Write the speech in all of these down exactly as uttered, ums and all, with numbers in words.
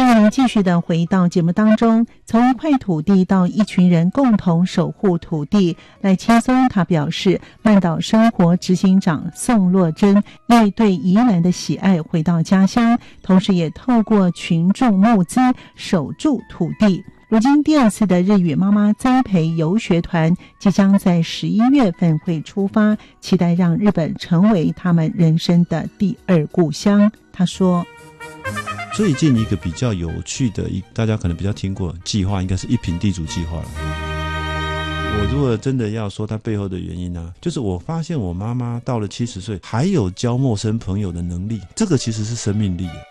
欢迎继续的回到节目当中，从一块土地到一群人共同守护土地。赖青松他表示，曼岛生活执行长宋若珍因为对宜兰的喜爱回到家乡，同时也透过群众募资守住土地。如今第二次的日语妈妈栽培游学团即将在十一月份会出发，期待让日本成为他们人生的第二故乡。他说， 最近一个比较有趣的一大家可能比较听过计划，应该是一坪地主计划了。我如果真的要说它背后的原因呢、啊，就是我发现我妈妈到了七十岁还有交陌生朋友的能力，这个其实是生命力啊。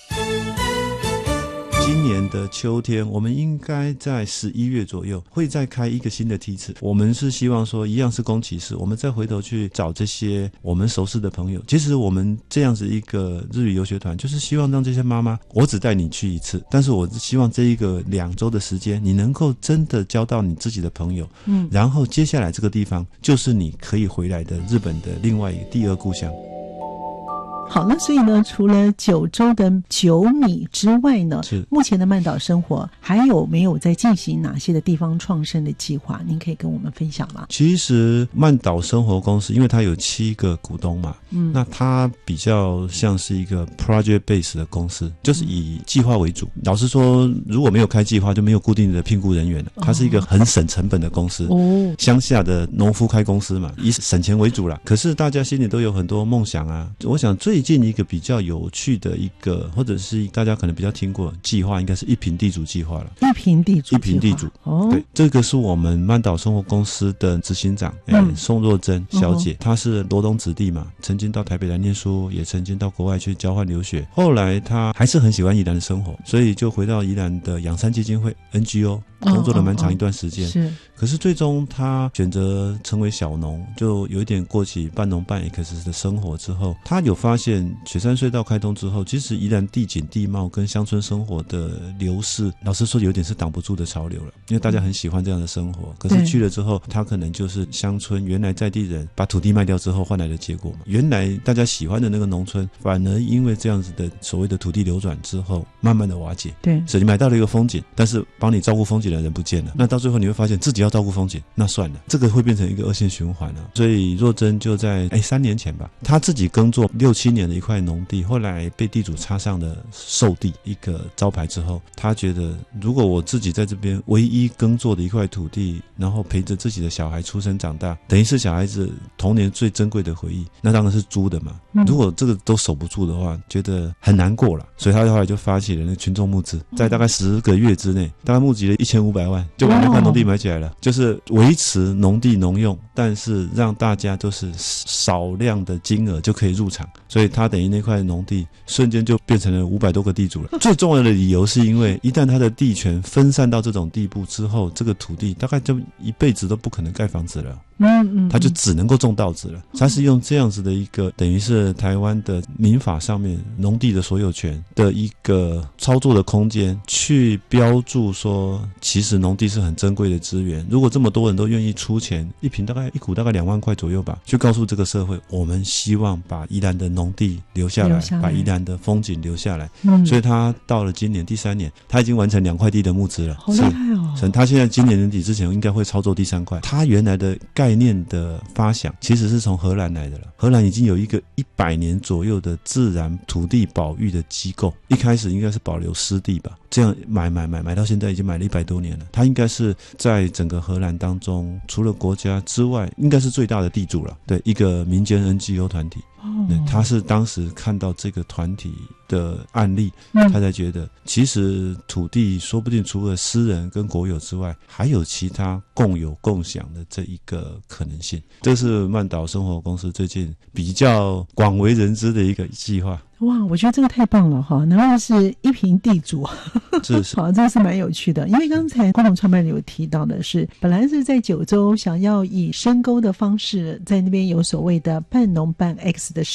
今年的秋天，我们应该在十一月左右会再开一个新的梯次。我们是希望说，一样是宫崎市，我们再回头去找这些我们熟识的朋友。其实我们这样子一个日语游学团，就是希望让这些妈妈，我只带你去一次，但是我希望这一个两周的时间，你能够真的交到你自己的朋友，嗯，然后接下来这个地方就是你可以回来的日本的另外一个第二故乡。 好，那所以呢，除了九州的九米之外呢，目前的曼岛生活还有没有在进行哪些的地方创生的计划？您可以跟我们分享吗？ 其实曼岛生活公司，因为它有七个股东嘛，嗯，那它比较像是一个 project base 的公司，就是以计划为主。嗯、老实说，如果没有开计划，就没有固定的聘雇人员了。它是一个很省成本的公司，哦，乡下的农夫开公司嘛，以省钱为主啦。可是大家心里都有很多梦想啊。我想最近一个比较有趣的一个，或者是大家可能比较听过计划，应该是一坪地主计划了。 一坪地主， 一坪地主，哦，对，这个是我们曼岛生活公司的执行长，嗯欸、宋若珍小姐，哦，她是罗东子弟嘛，曾经到台北来念书，也曾经到国外去交换留学。后来她还是很喜欢宜兰的生活，所以就回到宜兰的养山基金会 N G O 工作了蛮长一段时间。哦哦哦，是。可是最终他选择成为小农，就有一点过起半农半 X 的生活之后，他有发现雪山隧道开通之后，其实宜兰地景地貌跟乡村生活的流逝，老实说有点是挡不住的潮流了，因为大家很喜欢这样的生活。可是去了之后，他可能就是乡村原来在地人把土地卖掉之后换来的结果嘛。原来大家喜欢的那个农村，反而因为这样子的所谓的土地流转之后，慢慢的瓦解。对，所以你买到了一个风景，但是帮你照顾风景的人不见了，那到最后你会发现自己要照顾风景，那算了，这个会变成一个恶性循环了。所以若珍就在哎三年前吧，他自己耕作六七年的一块农地，后来被地主插上了授地一个招牌之后，他觉得如果我自己在这边唯一耕作的一块土地，然后陪着自己的小孩出生长大，等于是小孩子童年最珍贵的回忆，那当然是租的嘛。嗯、如果这个都守不住的话，觉得很难过了。所以他后来就发起了那个群众募资，在大概十个月之内，大概募集了一千五百万，就把那块农地买起来了。就是维持农地农用，但是让大家都是少量的金额就可以入场，所以他等于那块农地瞬间就变成了五百多个地主了。最重要的理由是因为一旦他的地权分散到这种地步之后，这个土地大概就一辈子都不可能盖房子了。嗯嗯，他就只能够种稻子了。他是用这样子的一个等于是台湾的民法上面农地的所有权的一个操作的空间，去标注说其实农地是很珍贵的资源。如果这么多人都愿意出钱，一坪大概一股大概两万块左右吧，去告诉这个社会，我们希望把宜兰的农地留下 来, 留下来把宜兰的风景留下来。嗯，所以他到了今年第三年，他已经完成两块地的募资了。好厉害哦！他现在今年年底之前应该会操作第三块。他原来的概念的发想其实是从荷兰来的了。荷兰已经有一个一百年左右的自然土地保育的机构，一开始应该是保留湿地吧，这样买买买买到现在已经买了一百多年了。他应该是在整个荷兰当中，除了国家之外，应该是最大的地主了。对，一个民间 N G O 团体。对，他是当时看到这个团体的案例，他才觉得其实土地说不定除了私人跟国有之外，还有其他共有共享的这一个可能性。这是曼岛生活公司最近比较广为人知的一个计划。 哇，我觉得这个太棒了哈！难怪是一坪地主，是是，好，这个是蛮有趣的。因为刚才共同创办人有提到的是，本来是在九州想要以深沟的方式，在那边有所谓的半农半 X 的